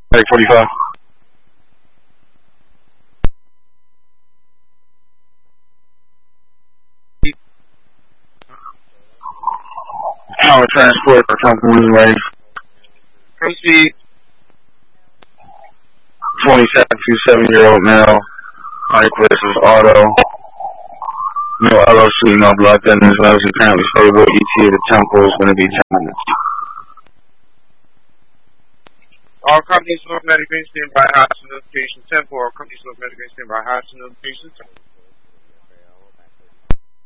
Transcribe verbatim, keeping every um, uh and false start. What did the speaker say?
Medic forty-five. Power transport for Company Way. Proceed. twenty-seven to seven-year-old male. Bike versus auto. No L O C, no blood thinners. Levels are currently stable. E T of the tempo is going to be ten minutes. All companies North Medic stand by hostage notification ten four. All companies North Medic stand by hostage notification ten.